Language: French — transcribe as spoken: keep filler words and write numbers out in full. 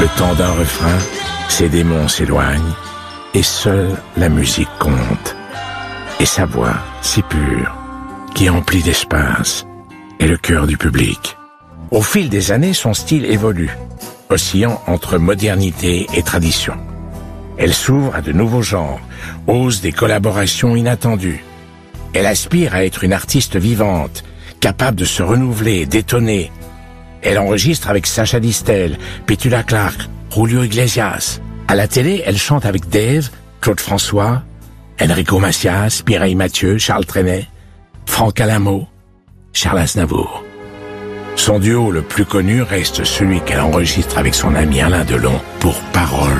Le temps d'un refrain, ses démons s'éloignent, et seule la musique compte. Et sa voix, si pure, qui emplit d'espace, est le cœur du public. Au fil des années, son style évolue, oscillant entre modernité et tradition. Elle s'ouvre à de nouveaux genres, ose des collaborations inattendues. Elle aspire à être une artiste vivante, capable de se renouveler, d'étonner. Elle enregistre avec Sacha Distel, Petula Clark, Julio Iglesias. À la télé, elle chante avec Dave, Claude François, Enrico Macias, Mireille Mathieu, Charles Trenet, Franck Alamo, Charles Aznavour. Son duo le plus connu reste celui qu'elle enregistre avec son ami Alain Delon pour Parole